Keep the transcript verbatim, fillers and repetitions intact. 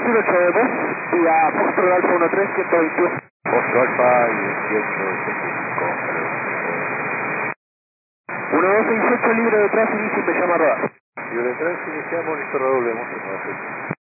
cero ocho dos y a Foxtrot Alfa uno tres ciento veintiuno. Foxtrot Alfa y veintiocho veinticinco. uno dos seis ocho libre detrás, inicio y me llama a rodar. Y detrás iniciamos, listo, revolvemos.